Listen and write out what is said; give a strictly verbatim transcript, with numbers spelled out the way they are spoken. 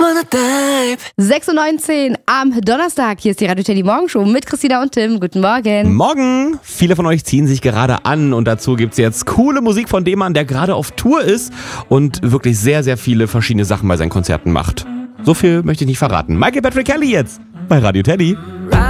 wanna dive. sechs Uhr neunzehn am Donnerstag. Hier ist die Radio Teddy Morgenshow mit Christina und Tim. Guten Morgen. Morgen. Viele von euch ziehen sich gerade an und dazu gibt's jetzt coole Musik von dem Mann, der gerade auf Tour ist und wirklich sehr, sehr viele verschiedene Sachen bei seinen Konzerten macht. So viel möchte ich nicht verraten. Michael Patrick Kelly jetzt bei Radio Teddy.